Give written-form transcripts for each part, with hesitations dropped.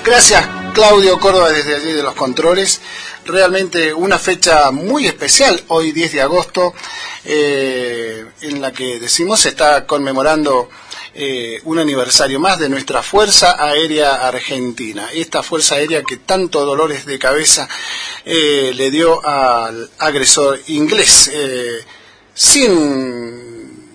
Gracias, Claudio Córdoba, desde allí de los controles. Realmente una fecha muy especial, hoy 10 de agosto, en la que decimos se está conmemorando un aniversario más de nuestra Fuerza Aérea Argentina. Esta Fuerza Aérea que tanto dolores de cabeza le dio al agresor inglés, sin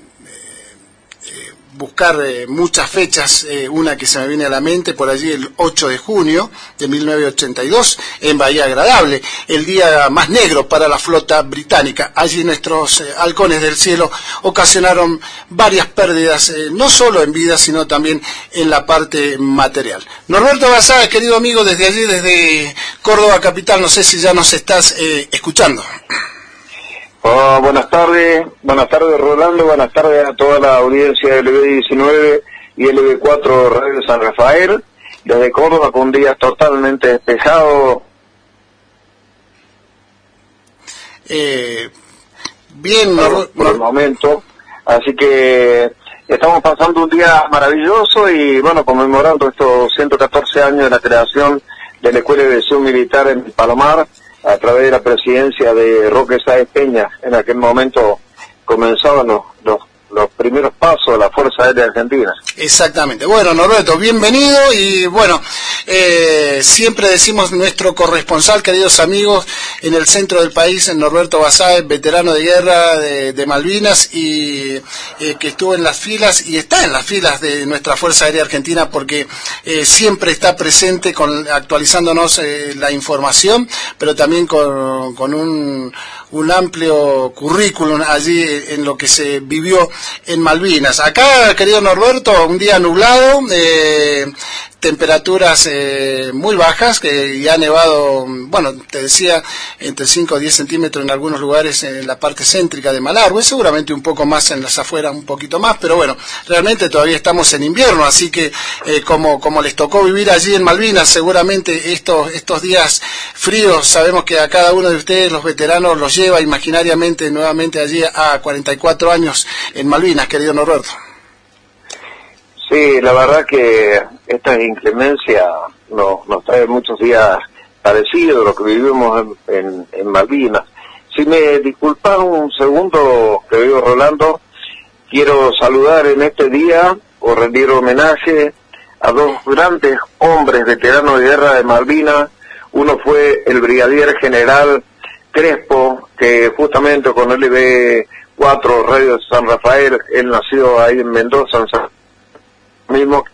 buscar muchas fechas, una que se me viene a la mente, por allí el 8 de junio de 1982, en Bahía Agradable, el día más negro para la flota británica. Allí nuestros halcones del cielo ocasionaron varias pérdidas, no solo en vida, sino también en la parte material. Norberto Basáez, querido amigo, desde allí, desde Córdoba capital, no sé si ya nos estás escuchando. Oh, buenas tardes Rolando, buenas tardes a toda la audiencia de LB19 y LB4 Radio San Rafael, desde Córdoba con un día totalmente despejado. Bien, por el momento, así que estamos pasando un día maravilloso y bueno, conmemorando estos 114 años de la creación de la Escuela de Aviación Militar en Palomar, a través de la presidencia de Roque Sáez Peña. En aquel momento comenzaban los primeros pasos de la Fuerza Aérea Argentina. Exactamente. Bueno, Norberto, bienvenido y bueno, siempre decimos nuestro corresponsal, queridos amigos, en el centro del país, Norberto Basáez, veterano de guerra de Malvinas y que estuvo en las filas y está en las filas de nuestra Fuerza Aérea Argentina porque siempre está presente actualizándonos la información, pero también con un amplio currículum allí en lo que se vivió en Malvinas. Acá, querido Norberto, un día nublado, temperaturas muy bajas, que ya ha nevado, bueno, te decía, entre 5 o 10 centímetros en algunos lugares en la parte céntrica de Malargüe, seguramente un poco más en las afueras, un poquito más, pero bueno, realmente todavía estamos en invierno, así que como les tocó vivir allí en Malvinas, seguramente estos días fríos, sabemos que a cada uno de ustedes, los veteranos, los lleva imaginariamente nuevamente allí a 44 años en Malvinas, querido Norberto. Sí, la verdad que esta inclemencia nos trae muchos días parecidos a lo que vivimos en Malvinas. Si me disculpas un segundo, querido Rolando, quiero saludar en este día o rendir homenaje a dos grandes hombres veteranos de guerra de Malvinas. Uno fue el brigadier general Crespo, que justamente con LB4 Radio San Rafael, él nació ahí en Mendoza, en San mismo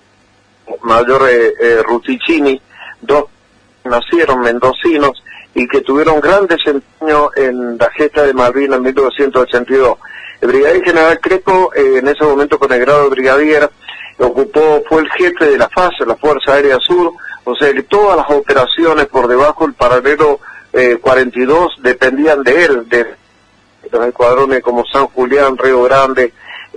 mayor Ruticini, dos nacieron mendocinos y que tuvieron gran desempeño en la gesta de Malvinas en 1982. El brigadier general Crespo, en ese momento con el grado de brigadier, fue el jefe de la FAS, la Fuerza Aérea Sur, o sea que todas las operaciones por debajo del paralelo 42 dependían de él, de los escuadrones como San Julián, Río Grande,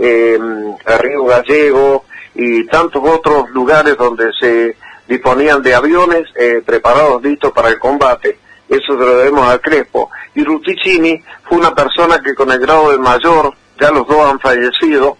Río Gallego y tantos otros lugares donde se disponían de aviones preparados, listos para el combate. Eso se lo debemos a Crespo. Y Ruticini fue una persona que con el grado de mayor, ya los dos han fallecido,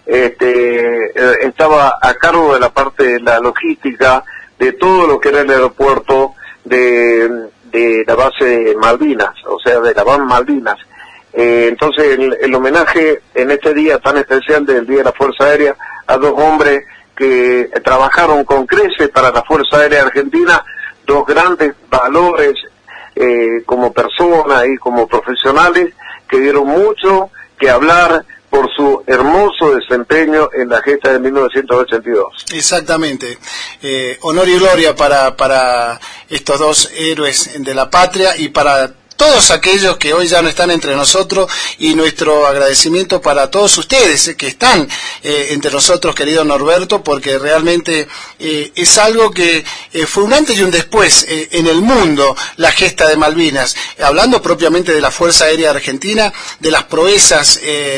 estaba a cargo de la parte de la logística de todo lo que era el aeropuerto de la base de Malvinas, o sea, de la BAM Malvinas. Entonces, el homenaje en este día tan especial del Día de la Fuerza Aérea a dos hombres que trabajaron con creces para la Fuerza Aérea Argentina, dos grandes valores como personas y como profesionales que dieron mucho que hablar por su hermoso desempeño en la gesta de 1982. Exactamente. Honor y gloria para estos dos héroes de la patria y para todos aquellos que hoy ya no están entre nosotros, y nuestro agradecimiento para todos ustedes que están entre nosotros, querido Norberto, porque realmente es algo que fue un antes y un después en el mundo, la gesta de Malvinas, hablando propiamente de la Fuerza Aérea Argentina, de las proezas,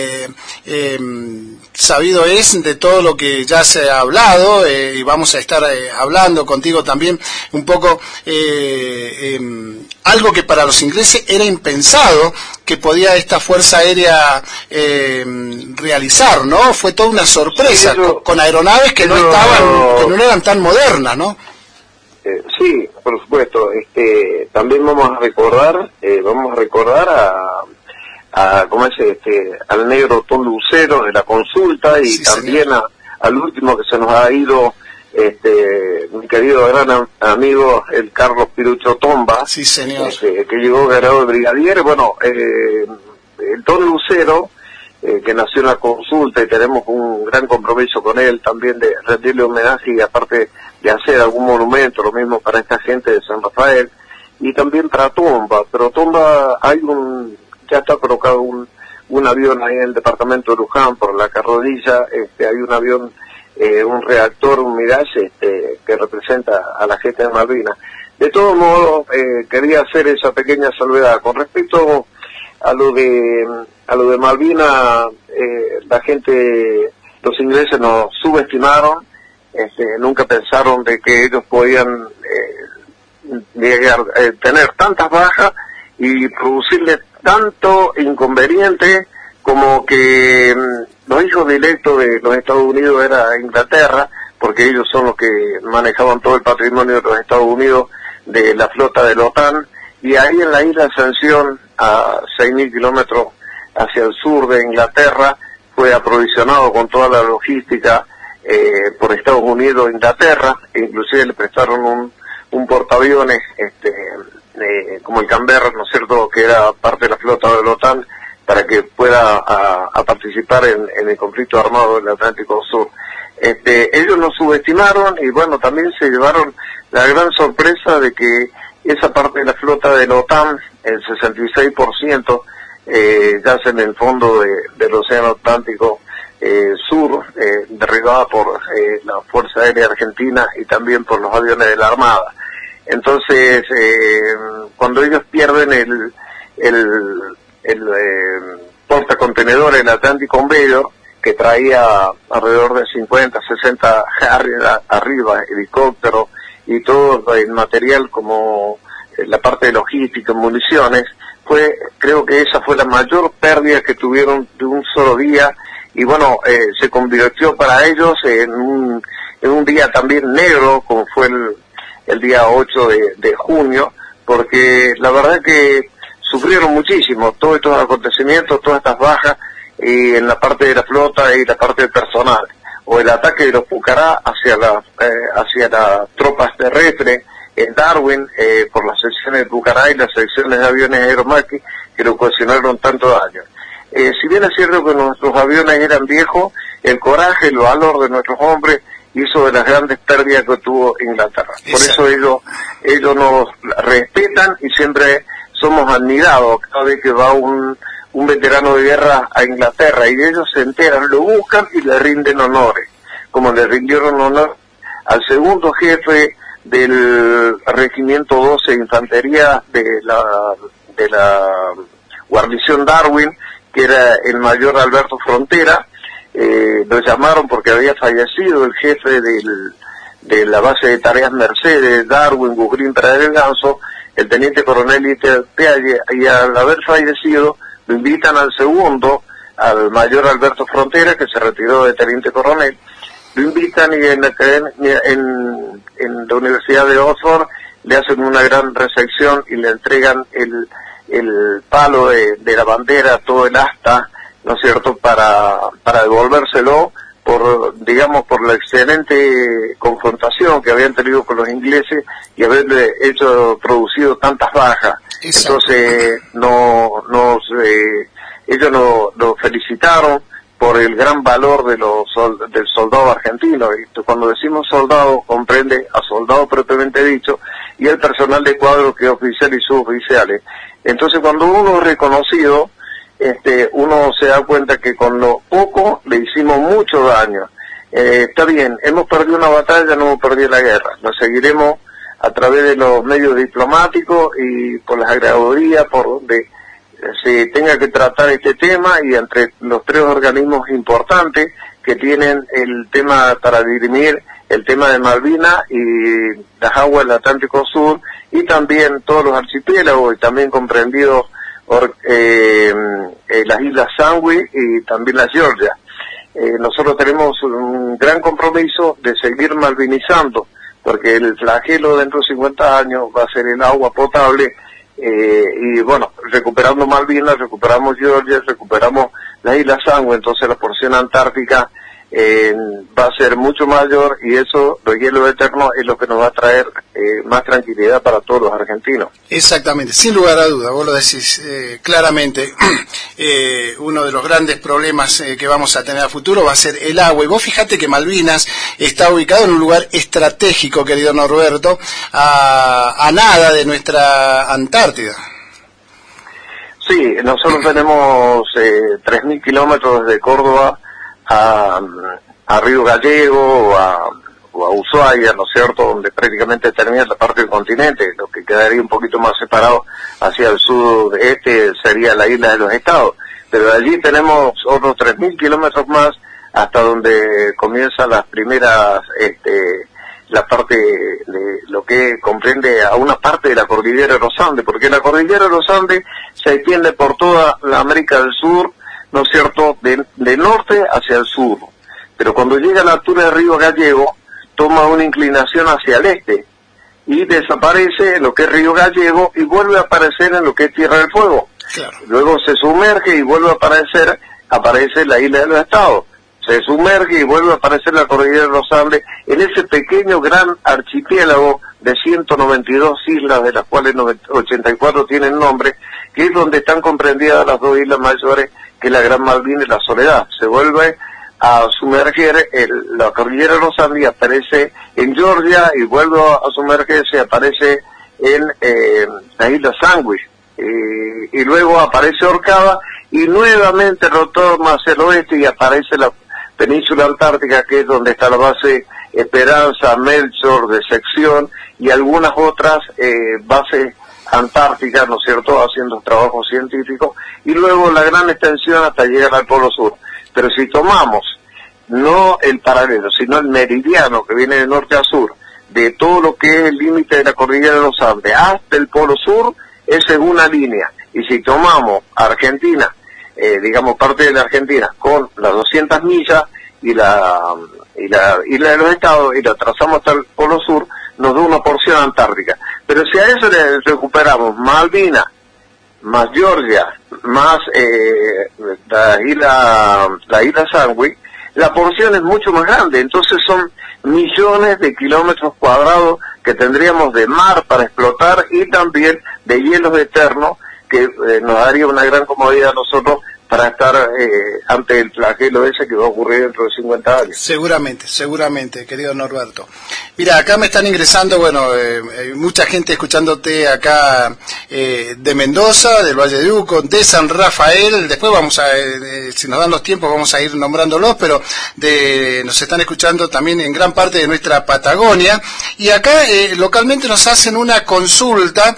sabido es de todo lo que ya se ha hablado, y vamos a estar hablando contigo también un poco, algo que para los ingleses era impensado que podía esta Fuerza Aérea realizar, ¿no? Fue toda una sorpresa, sí, con aeronaves que no eran tan modernas, ¿no? por supuesto. También vamos a recordar ¿cómo es? Al negro Tom Lucero de la consulta, y Sí, también señor. al último que se nos ha ido, mi querido gran amigo, el Carlos Pirucho Tomba, Sí, señor. que llegó ganado de brigadier. Bueno, el Tom Lucero, que nació en la consulta, y tenemos un gran compromiso con él también de rendirle homenaje, y aparte de hacer algún monumento, lo mismo para esta gente de San Rafael, y también para Tomba. Pero Tomba ya está colocado un avión ahí en el departamento de Luján por la Carrodilla. Hay un avión, un reactor, un Mirage, que representa a la gente de Malvinas. De todos modos, quería hacer esa pequeña salvedad con respecto a lo de Malvinas. La gente, los ingleses nos subestimaron, nunca pensaron de que ellos podían tener tantas bajas y producirle tanto inconveniente, como que los hijos directos de los Estados Unidos era Inglaterra, porque ellos son los que manejaban todo el patrimonio de los Estados Unidos, de la flota de la OTAN, y ahí en la isla Ascensión, a 6.000 kilómetros hacia el sur de Inglaterra, fue aprovisionado con toda la logística por Estados Unidos e Inglaterra, e inclusive le prestaron un portaaviones, como el Canberra, ¿no es cierto?, que era parte de la flota de la OTAN, para que pueda a participar en el conflicto armado del Atlántico Sur. Ellos nos subestimaron, y bueno, también se llevaron la gran sorpresa de que esa parte de la flota de la OTAN, el 66%, yace en el fondo del Océano Atlántico Sur, derribada por la Fuerza Aérea Argentina y también por los aviones de la Armada. Entonces, cuando ellos pierden el portacontenedores, el Atlantic Conveyor, que traía alrededor de 50, 60 Harrier arriba, helicópteros y todo el material, como la parte de logística, municiones, creo que esa fue la mayor pérdida que tuvieron de un solo día. Y bueno, se convirtió para ellos en un día también negro, como fue el día 8 de junio, porque la verdad que sufrieron muchísimo todos estos acontecimientos, todas estas bajas, y en la parte de la flota y la parte del personal, o el ataque de los Pucará hacia las tropas terrestres en Darwin, por las secciones de Pucará y las secciones de aviones Aeromaki, que le ocasionaron tanto daño. Si bien es cierto que nuestros aviones eran viejos, el coraje, el valor de nuestros hombres hizo de las grandes pérdidas que tuvo Inglaterra. Por eso ellos nos respetan, y siempre somos admirados cada vez que va un veterano de guerra a Inglaterra, y ellos se enteran, lo buscan y le rinden honores, como le rindieron honor al segundo jefe del Regimiento 12 de Infantería de la guarnición Darwin, que era el mayor Alberto Frontera. Lo llamaron porque había fallecido el jefe de la base de tareas Mercedes, Darwin, Gugrín, Pradera del Ganso, el teniente coronel Iter Pealle, y al haber fallecido, lo invitan al segundo, al mayor Alberto Frontera, que se retiró de teniente coronel, lo invitan, y en la Universidad de Oxford le hacen una gran recepción y le entregan el palo de la bandera, todo el asta, ¿no es cierto?, para devolvérselo por la excelente confrontación que habían tenido con los ingleses y haberle producido tantas bajas. Exacto. Entonces ellos nos felicitaron por el gran valor del soldado argentino. Y cuando decimos soldado, comprende a soldado propiamente dicho, y el personal de cuadro, que es oficial y suboficiales. Entonces, cuando uno es reconocido, uno se da cuenta que con lo poco le hicimos mucho daño. Está bien, hemos perdido una batalla, no hemos perdido la guerra. Lo seguiremos a través de los medios diplomáticos y por las agregadurías, por donde se tenga que tratar este tema, y entre los tres organismos importantes que tienen el tema para dirimir el tema de Malvinas y las aguas del Atlántico Sur, y también todos los archipiélagos, y también comprendidos las islas Sandwich y también las Georgia. Nosotros tenemos un gran compromiso de seguir malvinizando porque el flagelo dentro de 50 años va a ser el agua potable, y bueno, recuperando Malvinas, recuperamos Georgia, recuperamos las Islas Sandwich, entonces la porción antártica va a ser mucho mayor, y eso, los hielos eternos, es lo que nos va a traer más tranquilidad para todos los argentinos. Exactamente, sin lugar a duda, vos lo decís claramente. Uno de los grandes problemas que vamos a tener a futuro va a ser el agua, y vos fijate que Malvinas está ubicado en un lugar estratégico, querido Norberto, a nada de nuestra Antártida. Sí, nosotros tenemos 3.000 kilómetros desde Córdoba a Río Gallego o a Ushuaia, ¿no es cierto?, donde prácticamente termina la parte del continente. Lo que quedaría un poquito más separado hacia el sudeste sería la isla de los Estados, pero de allí tenemos otros 3.000 kilómetros más hasta donde comienzan las primeras, la parte de lo que comprende a una parte de la cordillera de los Andes, porque la cordillera de los Andes se extiende por toda la América del Sur, ¿no es cierto?, de norte hacia el sur, pero cuando llega a la altura de Río Gallego, toma una inclinación hacia el este, y desaparece en lo que es Río Gallego, y vuelve a aparecer en lo que es Tierra del Fuego. Claro. Luego se sumerge y vuelve a aparece la isla de los Estados, se sumerge y vuelve a aparecer la cordillera de los Andes, en ese pequeño gran archipiélago de 192 islas, de las cuales 84 tienen nombre, que es donde están comprendidas las dos islas mayores, que es la Gran Malvina y la Soledad. Se vuelve a sumerger la cordillera de los Andes y aparece en Georgia, y vuelve a sumergerse, aparece en la isla Sandwich, y luego aparece Orcada, y nuevamente retorna hacia el oeste y aparece la península antártica, que es donde está la base Esperanza, Melchor, Decepción, y algunas otras bases antárticas, ¿no es cierto?, haciendo trabajos científicos, y luego la gran extensión hasta llegar al Polo Sur. Pero si tomamos no el paralelo, sino el meridiano que viene de norte a sur, de todo lo que es el límite de la cordillera de los Andes hasta el Polo Sur, esa es una línea. Y si tomamos Argentina, digamos parte de la Argentina, con las 200 millas y la isla de los Estados, y la trazamos hasta el Polo Sur, nos da una porción antártica. Pero si a eso le recuperamos Malvinas, más Georgia, más la isla Sandwich, la porción es mucho más grande. Entonces son millones de kilómetros cuadrados que tendríamos de mar para explotar, y también de hielos eternos, que nos daría una gran comodidad a nosotros para estar ante el flagelo ese que va a ocurrir dentro de 50 años. Seguramente, querido Norberto. Mira, acá me están ingresando, mucha gente escuchándote acá de Mendoza, del Valle de Uco, de San Rafael. Después vamos a, si nos dan los tiempos, vamos a ir nombrándolos, pero nos están escuchando también en gran parte de nuestra Patagonia. Y acá localmente nos hacen una consulta.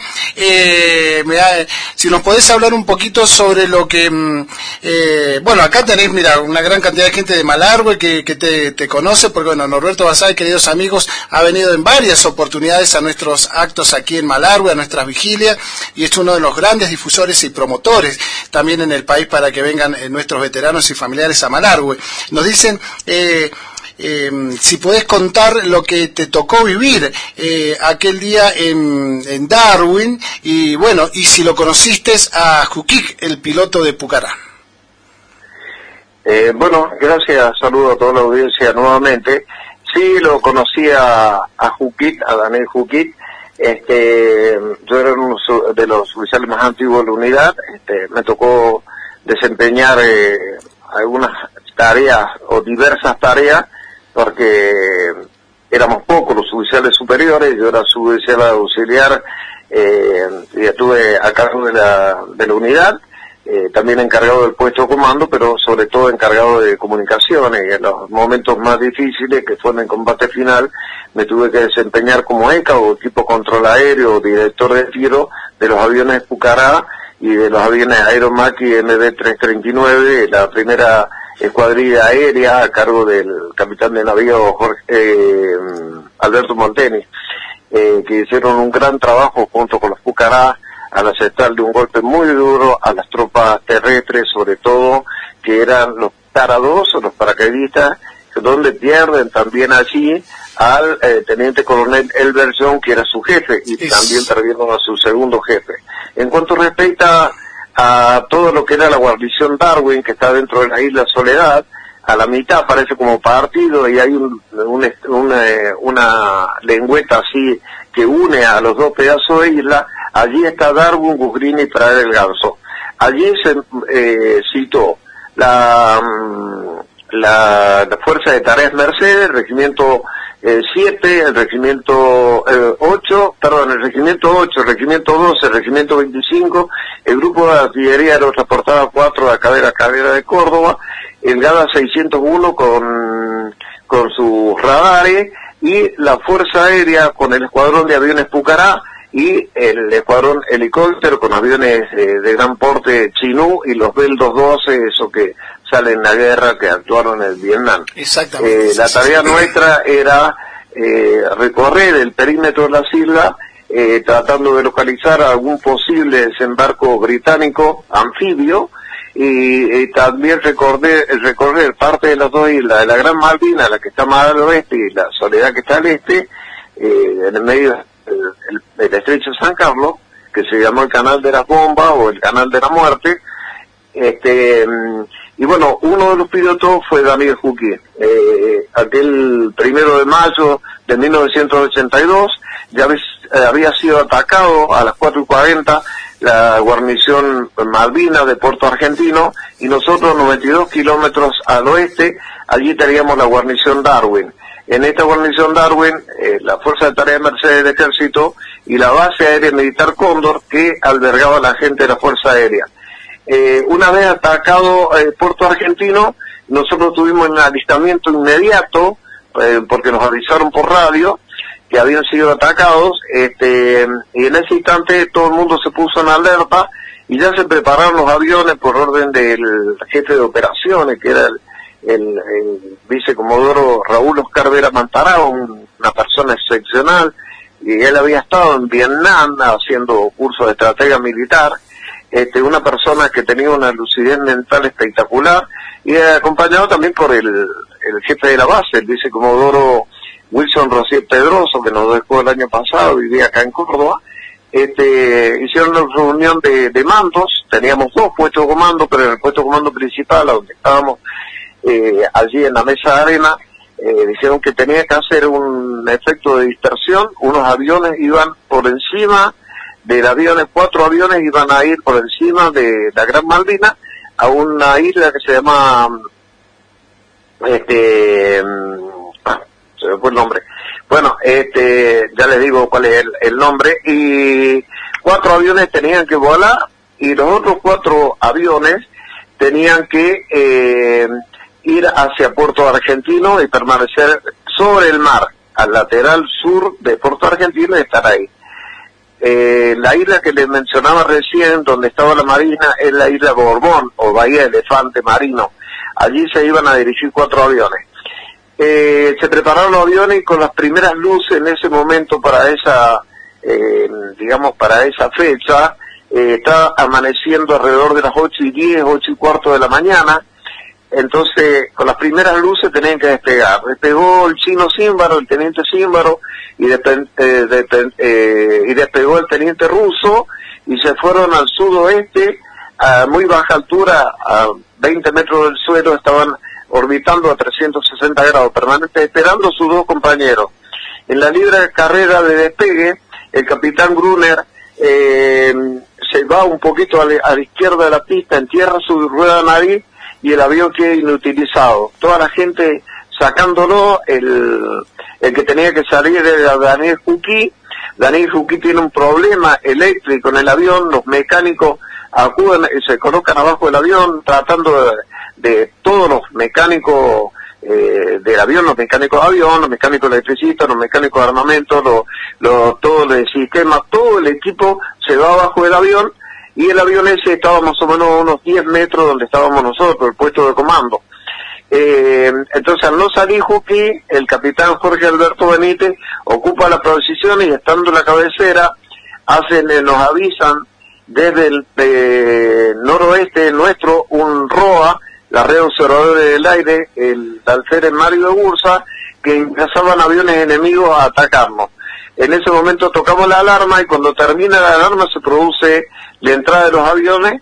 Si nos podés hablar un poquito sobre lo que... acá tenés, mira, una gran cantidad de gente de Malargüe que te conoce, porque Norberto Basay, queridos amigos, ha venido en varias oportunidades a nuestros actos aquí en Malargüe, a nuestras vigilias, y es uno de los grandes difusores y promotores también en el país para que vengan nuestros veteranos y familiares a Malargüe. Nos dicen... si podés contar lo que te tocó vivir aquel día en Darwin, y si lo conociste a Juquic, el piloto de Pucará. Gracias, saludo a toda la audiencia nuevamente. Sí, lo conocí a Juquic, a Daniel Juquic. Yo era uno de los oficiales más antiguos de la unidad. Me tocó desempeñar algunas tareas o diversas tareas, porque éramos pocos los oficiales superiores. Yo era suboficial auxiliar, y estuve a cargo de la unidad, también encargado del puesto de comando, pero sobre todo encargado de comunicaciones. Y en los momentos más difíciles, que fueron en combate final, me tuve que desempeñar como ECA, o equipo control aéreo, director de tiro de los aviones Pucará y de los aviones Aeromaki MD-339, la primera escuadrilla aérea a cargo del capitán de navío Alberto Monteni, que hicieron un gran trabajo junto con los Pucará al aceptarle un golpe muy duro a las tropas terrestres, sobre todo, que eran los Tara 2 o los paracaidistas, donde pierden también allí al teniente coronel Elber John, que era su jefe, y también perdieron a su segundo jefe. En cuanto respecta a todo lo que era la guarnición Darwin, que está dentro de la isla Soledad, a la mitad aparece como partido y hay una lengüeta así que une a los dos pedazos de isla. Allí está Darwin, Gusgrini y Pradera del Ganso. Allí se citó la Fuerza de Tareas Mercedes, el Regimiento 7, el Regimiento 8, el Regimiento 8, el Regimiento 12, el Regimiento 25, el Grupo de Artillería Aerotransportada 4 de Cadera de Córdoba, el GADA 601 con sus radares, y la Fuerza Aérea con el Escuadrón de Aviones Pucará y el Escuadrón Helicóptero con aviones de gran porte Chinú y los Bell 212, eso que salen en la guerra, que actuaron en el Vietnam. Exactamente. La tarea nuestra era recorrer el perímetro de las islas, tratando de localizar algún posible desembarco británico anfibio, y también recorrer parte de las dos islas, de la Gran Malvina, la que está más al oeste, y la Soledad, que está al este, en el medio del estrecho de San Carlos, que se llamó el Canal de las Bombas o el Canal de la Muerte. Y bueno, uno de los pilotos fue Daniel Juquí. Aquel 1 de mayo de 1982 ya había sido atacado a las 4:40 la guarnición Malvina de Puerto Argentino, y nosotros 92 kilómetros al oeste, allí teníamos la guarnición Darwin. En esta guarnición Darwin, la Fuerza de Tarea Mercedes del Ejército y la Base Aérea Militar Cóndor, que albergaba a la gente de la Fuerza Aérea. Una vez atacado Puerto Argentino, nosotros tuvimos un alistamiento inmediato, porque nos avisaron por radio que habían sido atacados, y en ese instante todo el mundo se puso en alerta, y ya se prepararon los aviones por orden del jefe de operaciones, que era el vicecomodoro Raúl Oscar Vera Mantarao, una persona excepcional, y él había estado en Vietnam haciendo cursos de estrategia militar, una persona que tenía una lucidez mental espectacular, y acompañado también por el jefe de la base, el vicecomodoro Wilson Rosier Pedroso, que nos dejó el año pasado, vivía acá en Córdoba. Hicieron una reunión de mandos, teníamos dos puestos de comando, pero en el puesto de comando principal, donde estábamos allí en la mesa de arena, dijeron que tenía que hacer un efecto de dispersión. Unos aviones iban por encima del avión, 4 aviones iban a ir por encima de la Gran Malvina a una isla que se llama se me fue el nombre. Bueno, ya les digo cuál es el nombre, y 4 aviones tenían que volar, y los otros 4 aviones tenían que ir hacia Puerto Argentino y permanecer sobre el mar, al lateral sur de Puerto Argentino, y estar ahí. La isla que les mencionaba recién, donde estaba la marina, es la isla Borbón, o Bahía Elefante Marino. Allí se iban a dirigir 4 aviones. Se prepararon los aviones, y con las primeras luces en ese momento para esa, para esa fecha, está amaneciendo alrededor de las 8:10, 8:15 de la mañana. Entonces, con las primeras luces tenían que despegar. Despegó el chino Címbaro, el teniente Címbaro, y despegó el teniente Russo, y se fueron al sudoeste, a muy baja altura, a 20 metros del suelo, estaban orbitando a 360 grados, permanente, esperando a sus 2 compañeros. En la libre carrera de despegue, el capitán Gruner se va un poquito a la izquierda de la pista, entierra su rueda de nariz, y el avión queda inutilizado. Toda la gente sacándolo, el que tenía que salir era Daniel Juquí. Daniel Juquí tiene un problema eléctrico en el avión, los mecánicos acuden y se colocan abajo del avión, tratando de todos los mecánicos del avión, los mecánicos de avión, los mecánicos electricistas, los mecánicos de armamento, todo el sistema, todo el equipo se va abajo del avión, y el avión ese estaba más o menos a unos 10 metros donde estábamos nosotros, el puesto de comando. Entonces, al no salir Juquí, el capitán Jorge Alberto Benítez ocupa las posiciones, y estando en la cabecera, nos avisan desde el noroeste nuestro un ROA, la red observadora del aire, el alférez Mario de Bursa, que empezaban aviones enemigos a atacarnos. En ese momento tocamos la alarma y cuando termina la alarma se produce la entrada de los aviones.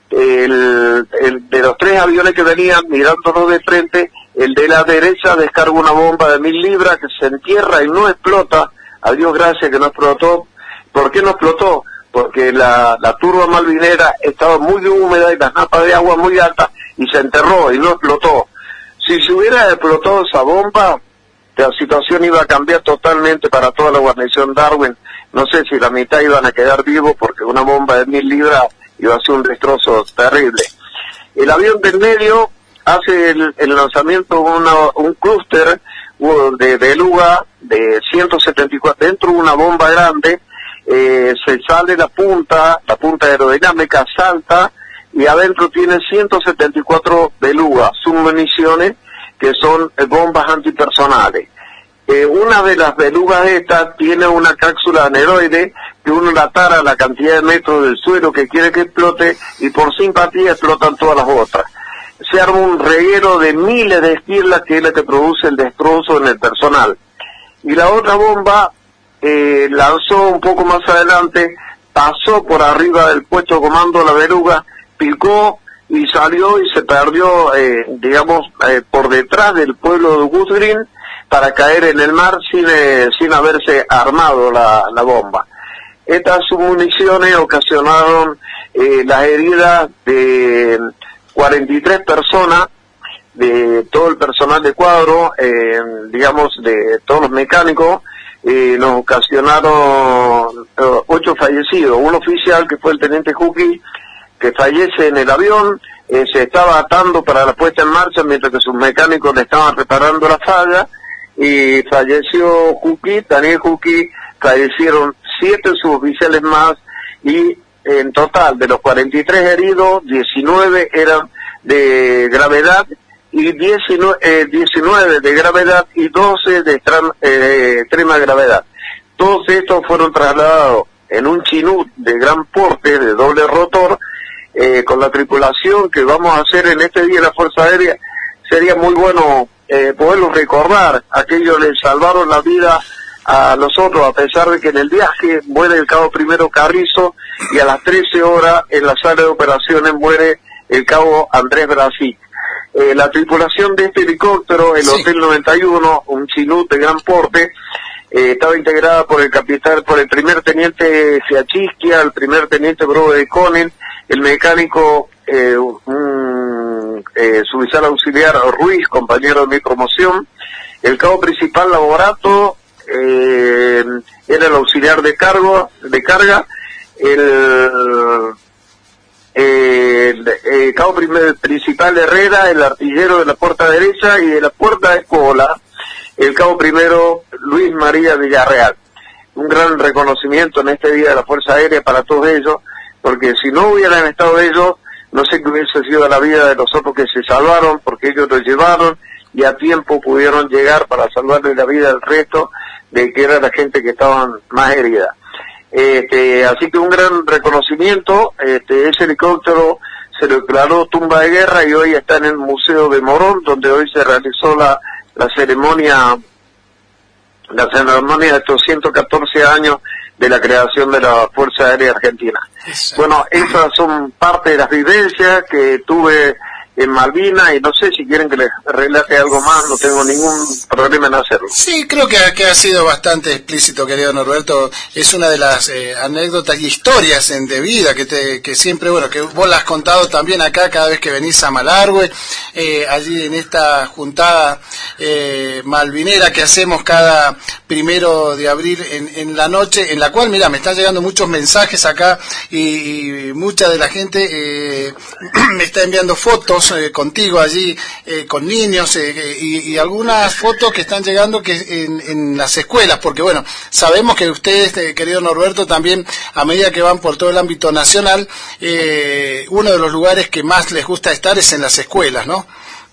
De los 3 aviones que venían mirándonos de frente, el de la derecha descarga una bomba de 1000 libras que se entierra y no explota. A Dios gracias que no explotó. ¿Por qué no explotó? Porque la turba malvinera estaba muy húmeda y las napas de agua muy altas y se enterró y no explotó. Si se hubiera explotado esa bomba, la situación iba a cambiar totalmente para toda la guarnición Darwin. No sé si la mitad iban a quedar vivos porque una bomba de 1000 libras iba a ser un destrozo terrible. El avión del medio hace el lanzamiento un clúster de beluga de 174 dentro de una bomba grande. Se sale la punta aerodinámica salta y adentro tiene 174 belugas, submuniciones que son bombas antipersonales. Una de las belugas estas tiene una cápsula aneroide que uno la tara a la cantidad de metros del suelo que quiere que explote y por simpatía explotan todas las otras. Se arma un reguero de miles de esquirlas que es la que produce el destrozo en el personal. Y la otra bomba lanzó un poco más adelante, pasó por arriba del puesto de comando la beluga, picó y salió y se perdió, por detrás del pueblo de Gudrun para caer en el mar sin haberse armado la bomba. Estas submuniciones ocasionaron las heridas de 43 personas, de todo el personal de cuadro, de todos los mecánicos. Nos ocasionaron 8 fallecidos, un oficial que fue el teniente Juki, que fallece en el avión, se estaba atando para la puesta en marcha mientras que sus mecánicos le estaban reparando la falla, y falleció Juki, Daniel Juki, fallecieron 7 suboficiales más, y en total de los 43 heridos, 19 eran de gravedad, y 19 de gravedad y 12 de extrema gravedad. Todos estos fueron trasladados en un Chinook de gran porte, de doble rotor, con la tripulación que vamos a hacer en este día de la Fuerza Aérea. Sería muy bueno poderlos recordar. Aquellos les salvaron la vida a nosotros, a pesar de que en el viaje muere el cabo primero Carrizo y a las 13 horas en la sala de operaciones muere el cabo Andrés Brasil. La tripulación de este helicóptero, el Hotel 91, un Chinook de gran porte, estaba integrada por el primer teniente Fiachisquia, el primer teniente Brobe de Conen, el mecánico suboficial auxiliar Ruiz, compañero de mi promoción, el cabo principal Laborato, era el auxiliar de carga, el cabo principal Herrera, el artillero de la puerta derecha, y de la puerta de cola, el cabo primero Luis María Villarreal. Un gran reconocimiento en este día de la Fuerza Aérea para todos ellos, porque si no hubieran estado ellos, no sé qué hubiese sido la vida de los otros que se salvaron, porque ellos lo llevaron y a tiempo pudieron llegar para salvarle la vida al resto de que era la gente que estaban más herida. Así que un gran reconocimiento. Ese helicóptero se lo declaró tumba de guerra y hoy está en el Museo de Morón, donde hoy se realizó la ceremonia de estos 114 años de la creación de la Fuerza Aérea Argentina. Bueno, esas son parte de las vivencias que tuve en Malvinas, y no sé si quieren que les relate algo más, no tengo ningún problema en hacerlo. Sí, creo que ha sido bastante explícito, querido Norberto. Es una de las anécdotas y historias de vida que siempre, bueno, que vos las has contado también acá cada vez que venís a Malargüe, allí en esta juntada malvinera que hacemos cada 1 de abril en la noche, en la cual, mira, me están llegando muchos mensajes acá y mucha de la gente me está enviando fotos contigo allí, con niños, y algunas fotos que están llegando que en las escuelas, porque bueno, sabemos que ustedes, querido Norberto, también a medida que van por todo el ámbito nacional, uno de los lugares que más les gusta estar es en las escuelas, ¿no?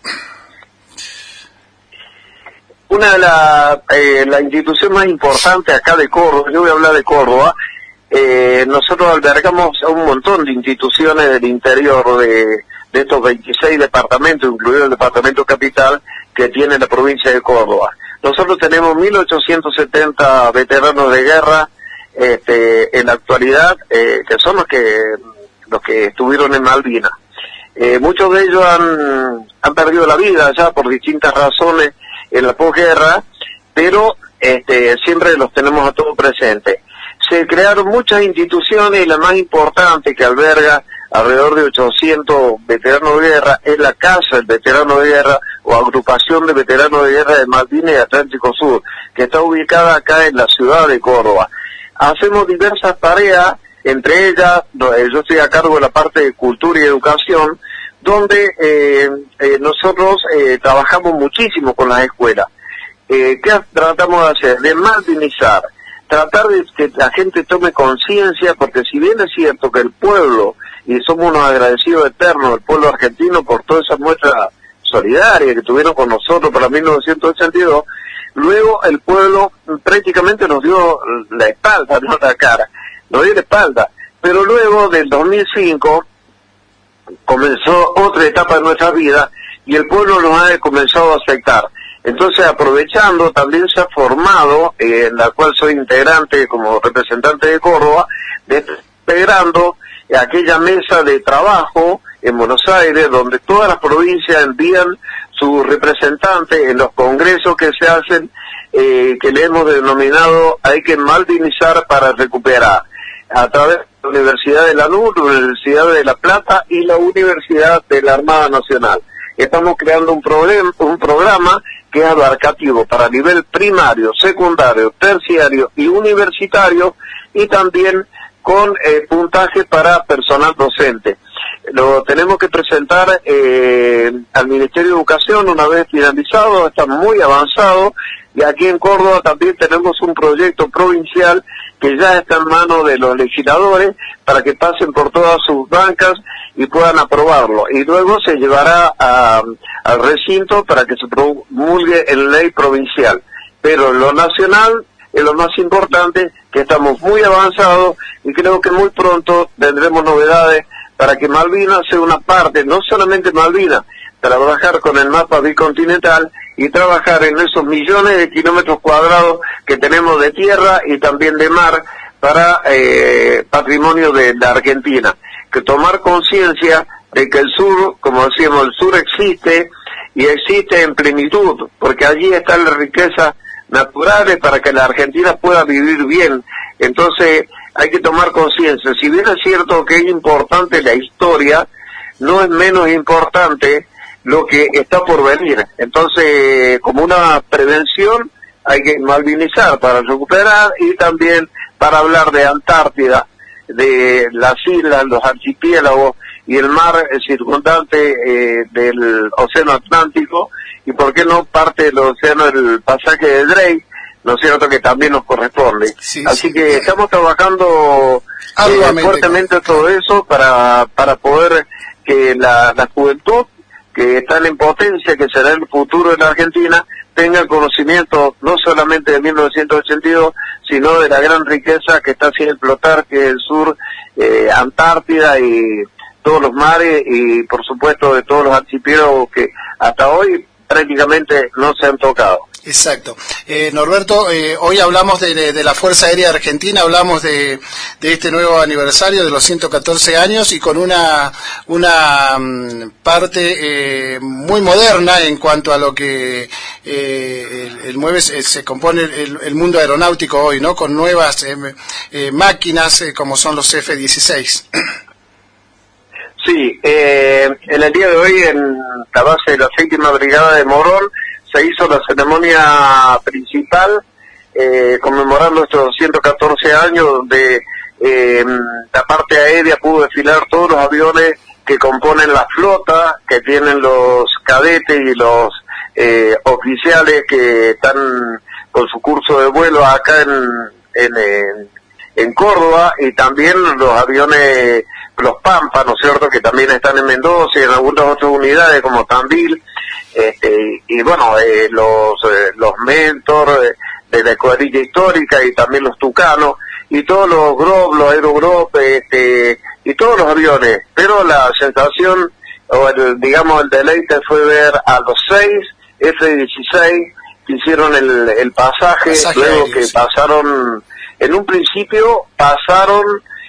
Una de la institución más importante acá de Córdoba, yo voy a hablar de Córdoba, nosotros albergamos a un montón de instituciones del interior de estos 26 departamentos, incluido el departamento capital que tiene la provincia de Córdoba. Nosotros tenemos 1870 veteranos de guerra en la actualidad, que son los que estuvieron en Malvinas. Muchos de ellos han perdido la vida ya por distintas razones en la posguerra, pero siempre los tenemos a todos presentes. Se crearon muchas instituciones y la más importante, que alberga alrededor de 800 veteranos de guerra, es la Casa del Veterano de Guerra o Agrupación de Veteranos de Guerra de Malvinas y Atlántico Sur, que está ubicada acá en la ciudad de Córdoba. Hacemos diversas tareas, entre ellas yo estoy a cargo de la parte de cultura y educación, donde nosotros trabajamos muchísimo con las escuelas. ¿Qué tratamos de hacer? De malvinizar, tratar de que la gente tome conciencia, porque si bien es cierto que el pueblo, y somos unos agradecidos eternos, el pueblo argentino, por toda esa muestra solidaria que tuvieron con nosotros para 1982, luego el pueblo prácticamente nos dio la espalda, no la cara, nos dio la espalda, pero luego del 2005 comenzó otra etapa de nuestra vida y el pueblo nos ha comenzado a aceptar. Entonces, aprovechando, también se ha formado, en la cual soy integrante como representante de Córdoba, integrando aquella mesa de trabajo en Buenos Aires, donde todas las provincias envían sus representantes en los congresos que se hacen, que le hemos denominado Hay que malvinizar para recuperar, a través de la Universidad de Lanús, la Universidad de La Plata y la Universidad de la Armada Nacional. Estamos creando un programa que es abarcativo para nivel primario, secundario, terciario y universitario, y también con puntaje para personal docente. Lo tenemos que presentar al Ministerio de Educación una vez finalizado, está muy avanzado, y aquí en Córdoba también tenemos un proyecto provincial que ya está en manos de los legisladores para que pasen por todas sus bancas y puedan aprobarlo. Y luego se llevará al recinto para que se promulgue en ley provincial. Pero lo nacional es lo más importante, que estamos muy avanzados y creo que muy pronto tendremos novedades para que Malvinas sea una parte, no solamente Malvinas, trabajar con el mapa bicontinental y trabajar en esos millones de kilómetros cuadrados que tenemos de tierra y también de mar para patrimonio de la Argentina. Que tomar conciencia de que el sur, como decíamos, el sur existe y existe en plenitud, porque allí están las riquezas naturales para que la Argentina pueda vivir bien. Entonces hay que tomar conciencia. Si bien es cierto que es importante la historia, no es menos importante lo que está por venir. Entonces, como una prevención, hay que malvinizar para recuperar y también para hablar de Antártida, de las islas, los archipiélagos y el mar circundante del Océano Atlántico, y por qué no parte del océano del pasaje de Drake, ¿no es cierto?, que también nos corresponde. Sí, así sí, que estamos trabajando fuertemente todo eso para poder que la juventud, que están en potencia, que será el futuro de la Argentina, tenga conocimiento no solamente de 1982, sino de la gran riqueza que está sin explotar, que es el sur, Antártida y todos los mares, y por supuesto de todos los archipiélagos que hasta hoy prácticamente no se han tocado. Exacto. Norberto, hoy hablamos de la Fuerza Aérea Argentina, hablamos de este nuevo aniversario de los 114 años y con una parte muy moderna en cuanto a lo que se compone el mundo aeronáutico hoy, ¿no? Con nuevas máquinas como son los F-16. Sí, en el día de hoy en la base de la 7ª Brigada de Morón se hizo la ceremonia principal conmemorando estos 114 años, donde la parte aérea pudo desfilar todos los aviones que componen la flota, que tienen los cadetes y los oficiales que están con su curso de vuelo acá en Córdoba, y también los aviones, los Pampa, ¿no es cierto?, que también están en Mendoza y en algunas otras unidades como Tandil, y bueno, los Mentor de la escuadrilla histórica y también los Tucanos y todos los Grove, los Aerogrove, y todos los aviones. Pero la sensación, o el deleite fue ver a los 6 F-16 hicieron el pasaje luego aéreo, que sí. pasaron, en un principio pasaron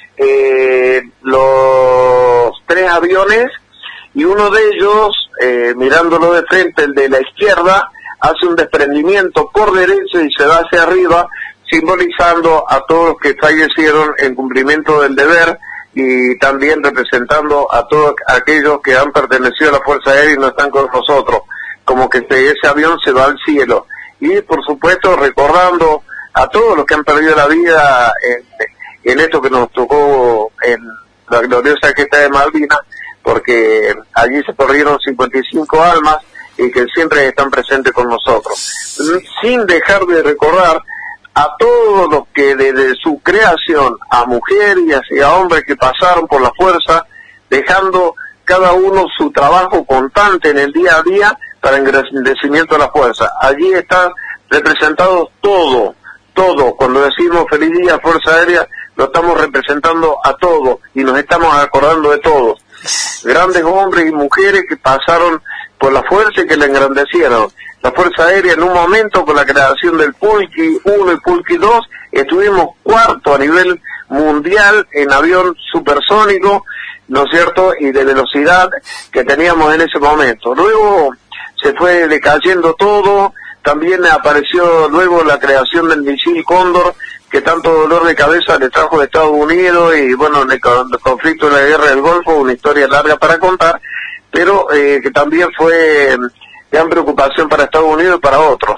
los 3 aviones, y uno de ellos, mirándolo de frente, el de la izquierda, hace un desprendimiento por derecho y se va hacia arriba, simbolizando a todos los que fallecieron en cumplimiento del deber, y también representando a todos aquellos que han pertenecido a la Fuerza Aérea y no están con nosotros, como que ese avión se va al cielo. Y por supuesto recordando a todos los que han perdido la vida en esto que nos tocó en la gloriosa gesta de Malvinas, porque allí se perdieron 55 almas y que siempre están presentes con nosotros. Sin dejar de recordar a todos los que desde su creación, a mujeres y a hombres que pasaron por la fuerza, dejando cada uno su trabajo constante en el día a día para engrandecimiento de la fuerza. Allí está representado todo. Cuando decimos feliz día Fuerza Aérea, lo estamos representando a todos y nos estamos acordando de todos. Grandes hombres y mujeres que pasaron por la fuerza y que la engrandecieron. La Fuerza Aérea, en un momento, con la creación del Pulqui 1 y Pulqui 2, estuvimos cuarto a nivel mundial en avión supersónico, ¿no es cierto?, y de velocidad que teníamos en ese momento. Luego se fue decayendo todo, también apareció luego la creación del misil Cóndor, que tanto dolor de cabeza le trajo de Estados Unidos, y bueno, en el conflicto de la guerra del Golfo, una historia larga para contar, pero que también fue gran preocupación para Estados Unidos y para otros.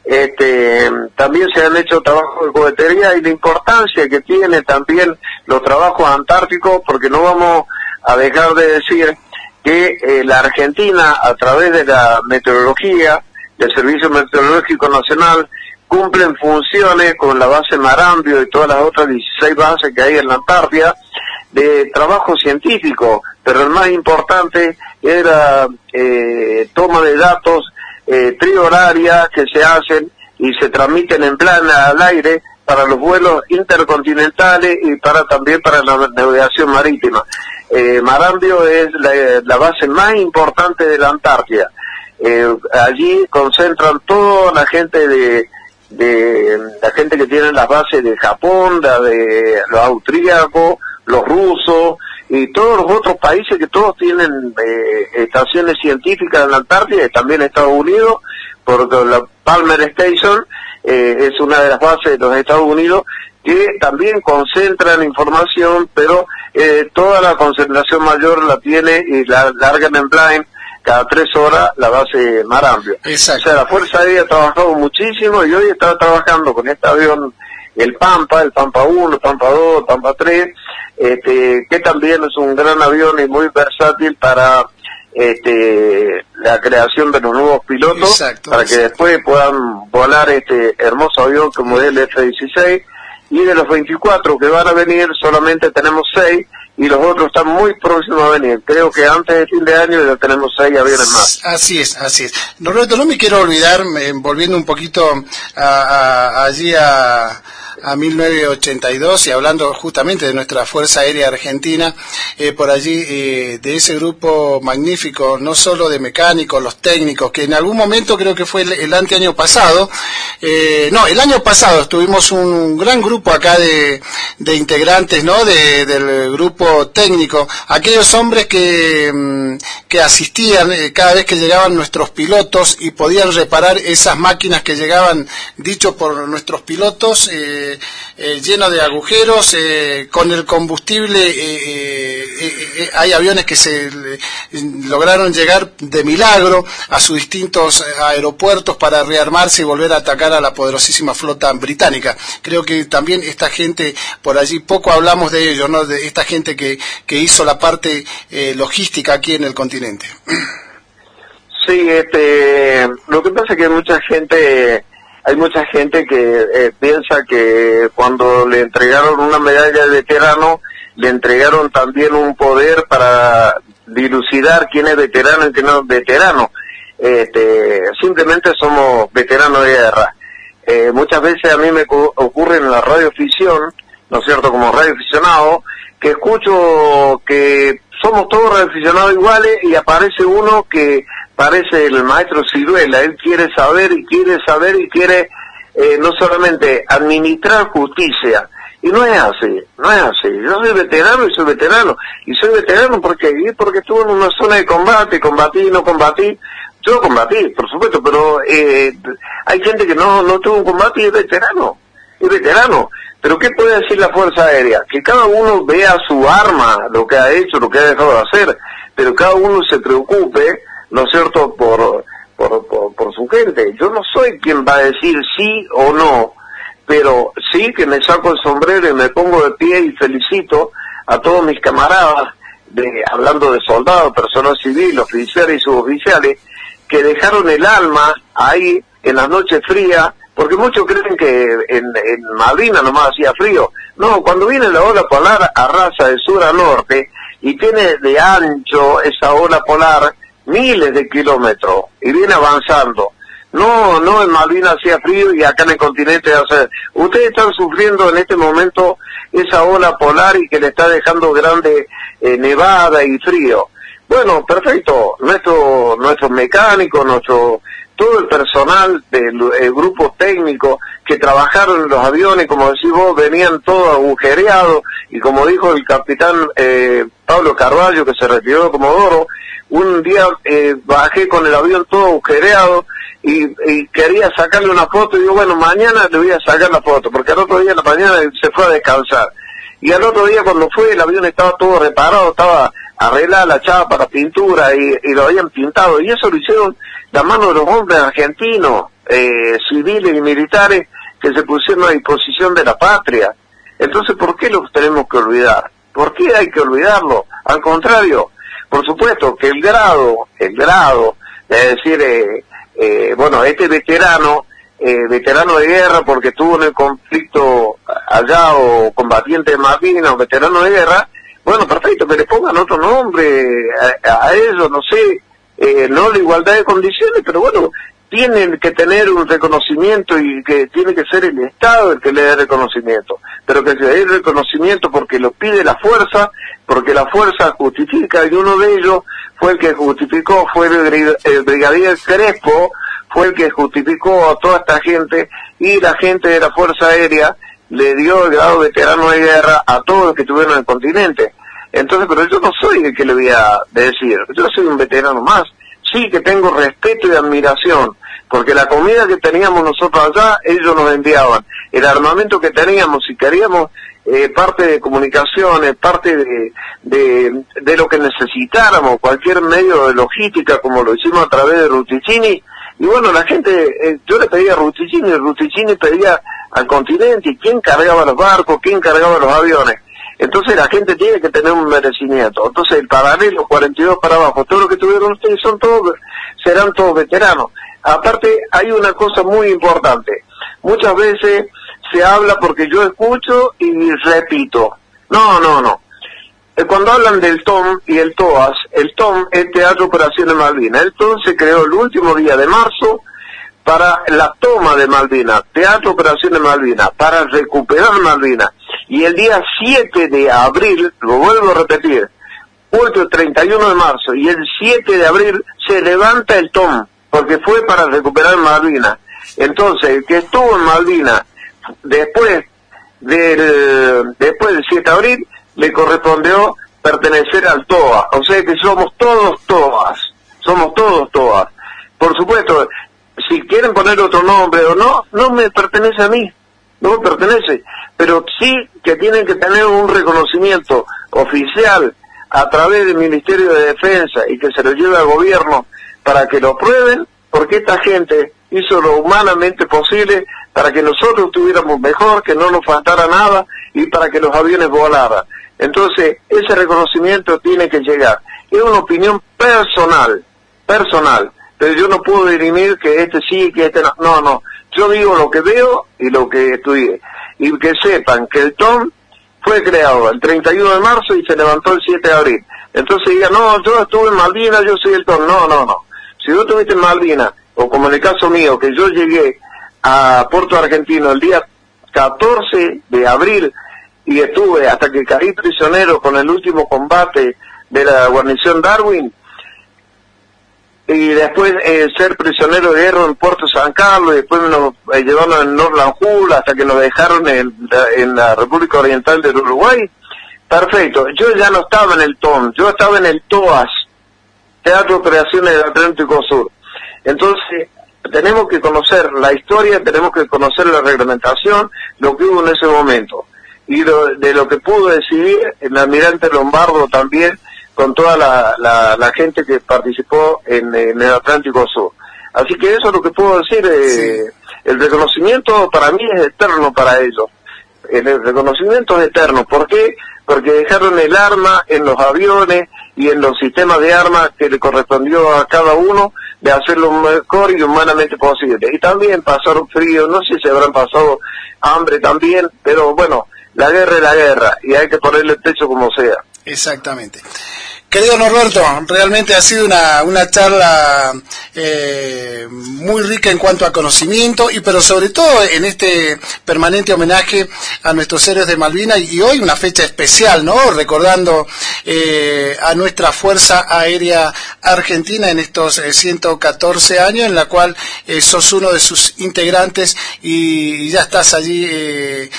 También se han hecho trabajos de cohetería y la importancia que tiene también los trabajos antárticos, porque no vamos a dejar de decir que la Argentina, a través de la meteorología, del Servicio Meteorológico Nacional, cumplen funciones con la base Marambio y todas las otras 16 bases que hay en la Antártida, de trabajo científico, pero el más importante era toma de datos trihorarias que se hacen y se transmiten en plan al aire para los vuelos intercontinentales y también para la navegación marítima. Marambio es la base más importante de la Antártida. Allí concentran toda la gente la gente que tiene las bases de Japón, de los austríacos, los rusos y todos los otros países que todos tienen estaciones científicas en la Antártida, y también Estados Unidos, porque la Palmer Station es una de las bases de los Estados Unidos que también concentran información, pero toda la concentración mayor la tiene y la largan en blind cada 3 horas la base Marambio. Exacto. O sea, la Fuerza Aérea ha trabajado muchísimo, y hoy está trabajando con este avión, el Pampa 1, el Pampa 2, el Pampa 3, que también es un gran avión y muy versátil para la creación de los nuevos pilotos. Exacto, para que después puedan volar este hermoso avión como es el F-16, y de los 24 que van a venir solamente tenemos 6, y los otros están muy próximos a venir. Creo que antes de fin de año ya tenemos 6 aviones más. Así es. Norberto, no me quiero olvidar, volviendo un poquito allí a 1982 y hablando justamente de nuestra Fuerza Aérea Argentina, por allí de ese grupo magnífico, no solo de mecánicos, los técnicos, que en algún momento creo que fue el anteaño pasado, el año pasado estuvimos un gran grupo acá de integrantes, ¿no?, del grupo técnico, aquellos hombres que asistían cada vez que llegaban nuestros pilotos y podían reparar esas máquinas que llegaban, dicho por nuestros pilotos, lleno de agujeros, con el combustible. Hay aviones que se lograron llegar de milagro a sus distintos aeropuertos para rearmarse y volver a atacar a la poderosísima flota británica. Creo que también esta gente, por allí poco hablamos de ellos, ¿no?, de esta gente que hizo la parte logística aquí en el continente. Sí, lo que pasa es que hay mucha gente que piensa que cuando le entregaron una medalla de veterano, le entregaron también un poder para dilucidar quién es veterano y quién no es veterano. Simplemente somos veteranos de guerra. Muchas veces a mí me ocurre en la radioficción, ¿no es cierto?, como radioaficionado, que escucho que somos todos radioaficionados iguales y aparece uno que parece el maestro Ciruela, él quiere saber y quiere saber y quiere no solamente administrar justicia, y no es así, no es así. Yo soy veterano y soy veterano porque estuve en una zona de combate, combatí y no combatí. Yo combatí, por supuesto, pero hay gente que no tuvo un combate y es veterano. Pero ¿qué puede decir la Fuerza Aérea? Que cada uno vea su arma, lo que ha hecho, lo que ha dejado de hacer, pero cada uno se preocupe, ¿no es cierto?, por su gente. Yo no soy quien va a decir sí o no, pero sí que me saco el sombrero y me pongo de pie y felicito a todos mis camaradas, hablando de soldados, personal civil, oficiales y suboficiales, que dejaron el alma ahí en las noches frías, porque muchos creen que en Malvinas nomás hacía frío. No, cuando viene la ola polar arrasa de sur a norte y tiene de ancho esa ola polar miles de kilómetros y viene avanzando. No en Malvinas hacía frío y acá en el continente hace... Ustedes están sufriendo en este momento esa ola polar y que le está dejando grande nevada y frío. Bueno, perfecto, nuestros mecánicos, todo el personal del grupo técnico que trabajaron en los aviones, como decís vos, venían todos agujereados, y como dijo el capitán Pablo Carballo, que se retiró de Comodoro, un día bajé con el avión todo agujereado y quería sacarle una foto, y digo, bueno, mañana le voy a sacar la foto, porque al otro día en la mañana se fue a descansar. Y al otro día cuando fue, el avión estaba todo reparado, estaba arreglada la chapa, la pintura, y lo habían pintado, y eso lo hicieron la mano de los hombres argentinos, civiles y militares, que se pusieron a disposición de la patria. Entonces, ¿por qué los tenemos que olvidar? ¿Por qué hay que olvidarlo? Al contrario, por supuesto que el grado, es decir, bueno, este veterano de guerra, porque estuvo en el conflicto allá, o combatiente de Malvinas, o veterano de guerra, bueno, perfecto, que le pongan otro nombre a ellos, no sé, no la igualdad de condiciones, pero bueno, tienen que tener un reconocimiento, y que tiene que ser el Estado el que le dé reconocimiento, pero que se dé reconocimiento porque lo pide la fuerza, porque la fuerza justifica, y uno de ellos fue el que justificó, fue el brigadier Crespo, fue el que justificó a toda esta gente, y la gente de la Fuerza Aérea le dio el grado de veterano de guerra a todos los que estuvieron en el continente. Entonces, pero yo no soy el que le voy a decir, yo soy un veterano más, sí que tengo respeto y admiración, porque la comida que teníamos nosotros allá, ellos nos enviaban, el armamento que teníamos, si queríamos parte de comunicaciones, parte de lo que necesitáramos, cualquier medio de logística, como lo hicimos a través de Rusticini. Y bueno, la gente, yo le pedía a Rusticini pedía al continente, y quién cargaba los barcos, quién cargaba los aviones. Entonces la gente tiene que tener un merecimiento. Entonces el paralelo 42 para abajo, todo lo que tuvieron ustedes serán todos veteranos. Aparte hay una cosa muy importante, muchas veces se habla porque yo escucho y repito. No. Cuando hablan del TOM y el TOAS, el TOM es Teatro Operaciones Malvinas. El TOM se creó el último día de marzo para la toma de Malvinas, Teatro Operaciones Malvinas, para recuperar Malvinas. Y el día 7 de abril, lo vuelvo a repetir, el 31 de marzo y el 7 de abril se levanta el TOM, porque fue para recuperar Malvinas. Entonces, el que estuvo en Malvinas después del 7 de abril, le correspondió pertenecer al TOA. O sea que somos todos TOAS. Por supuesto, si quieren poner otro nombre o no me pertenece a mí, no me pertenece, pero sí que tienen que tener un reconocimiento oficial a través del Ministerio de Defensa, y que se lo lleve al gobierno para que lo prueben, porque esta gente hizo lo humanamente posible para que nosotros estuviéramos mejor, que no nos faltara nada, y para que los aviones volaran. Entonces, ese reconocimiento tiene que llegar. Es una opinión personal, pero yo no puedo dirimir que este sí, que este no. No. Yo digo lo que veo y lo que estudié. Y que sepan que el TOM fue creado el 31 de marzo y se levantó el 7 de abril. Entonces digan, no, yo estuve en Malvinas, yo soy el TOM. No. Si tú estuviste en Malvinas, o como en el caso mío, que yo llegué a Puerto Argentino el día 14 de abril, y estuve hasta que caí prisionero con el último combate de la guarnición Darwin, y después ser prisionero de guerra en Puerto San Carlos, y después nos llevaron en Norland Hull hasta que nos dejaron en la República Oriental del Uruguay. Perfecto, yo ya no estaba en el TOM, yo estaba en el TOAS, Teatro Creaciones del Atlántico Sur. Entonces, tenemos que conocer la historia, tenemos que conocer la reglamentación, lo que hubo en ese momento, y de lo que pudo decidir el almirante Lombardo también, con toda la gente que participó en el Atlántico Sur. Así que eso es lo que puedo decir. Sí. El reconocimiento para mí es eterno para ellos. El reconocimiento es eterno. ¿Por qué? Porque dejaron el arma en los aviones y en los sistemas de armas que le correspondió a cada uno de hacer lo mejor y humanamente posible. Y también pasaron frío, no sé si habrán pasado hambre también, pero bueno, la guerra es la guerra y hay que ponerle el pecho como sea. Exactamente. Querido Norberto, realmente ha sido una charla muy rica en cuanto a conocimiento, pero sobre todo en este permanente homenaje a nuestros héroes de Malvinas, y hoy una fecha especial, ¿no? Recordando a nuestra Fuerza Aérea Argentina en estos 114 años, en la cual sos uno de sus integrantes y ya estás allí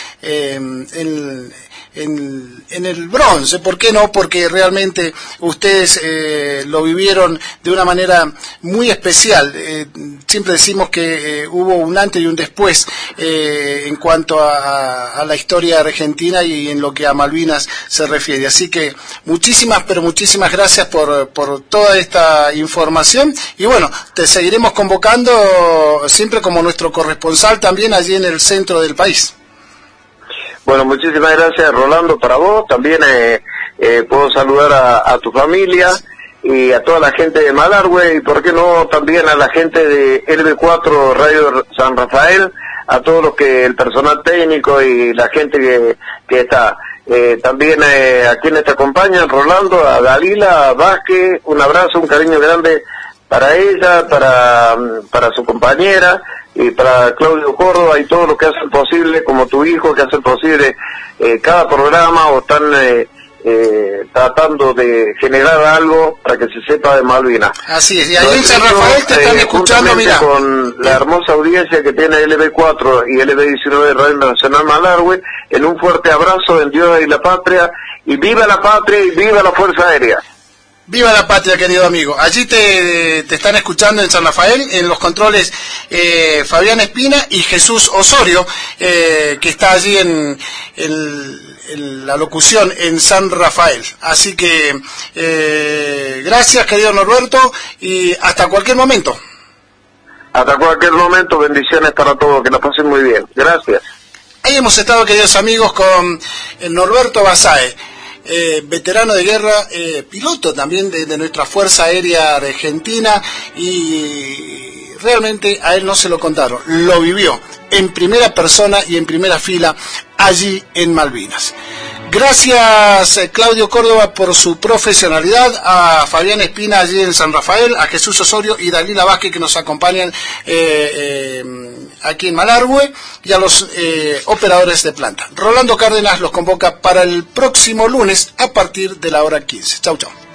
en el bronce. ¿Por qué no? Porque realmente ustedes lo vivieron de una manera muy especial. Siempre decimos que hubo un antes y un después en cuanto a la historia argentina y en lo que a Malvinas se refiere. Así que muchísimas, pero muchísimas gracias por toda esta información, y bueno, te seguiremos convocando siempre como nuestro corresponsal también allí en el centro del país. Bueno, muchísimas gracias, Rolando, para vos. También puedo saludar a tu familia y a toda la gente de Malargüe, y por qué no también a la gente de LB4 Radio San Rafael, a todos los el personal técnico y la gente que está. También a quienes te acompañan, Rolando, a Dalila Vázquez, un abrazo, un cariño grande para ella, para su compañera, y para Claudio Córdoba y todos los que hacen posible, como tu hijo, que hacen posible cada programa, o están tratando de generar algo para que se sepa de Malvinas. Así es, y ahí en San Rafael te están escuchando, mira. Con la hermosa audiencia que tiene LB4 y LB19 Radio Nacional Malargüe, en un fuerte abrazo en Dios y la patria, y viva la patria y viva la Fuerza Aérea. Viva la patria, querido amigo. Allí te están escuchando en San Rafael, en los controles Fabián Espina y Jesús Osorio, que está allí en la locución en San Rafael. Así que gracias, querido Norberto, y hasta cualquier momento. Hasta cualquier momento, bendiciones para todos, que la pasen muy bien. Gracias. Ahí hemos estado, queridos amigos, con Norberto Basae, veterano de guerra, piloto también de nuestra Fuerza Aérea Argentina, y realmente a él no se lo contaron, lo vivió en primera persona y en primera fila allí en Malvinas. Gracias, Claudio Córdoba, por su profesionalidad, a Fabián Espina allí en San Rafael, a Jesús Osorio y Dalila Vázquez, que nos acompañan aquí en Malargüe, y a los operadores de planta. Rolando Cárdenas los convoca para el próximo lunes a partir de la hora 15. Chau, chau.